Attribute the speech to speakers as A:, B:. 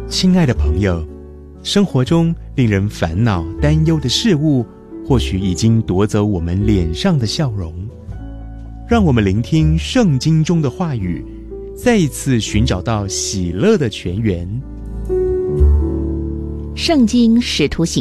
A: 亲爱的朋友，生活中令人烦恼、担忧的事物，或许已经夺走我们脸上的笑容。让我们聆听圣经中的话语，再一次寻找到喜乐的泉源。
B: 圣经使徒行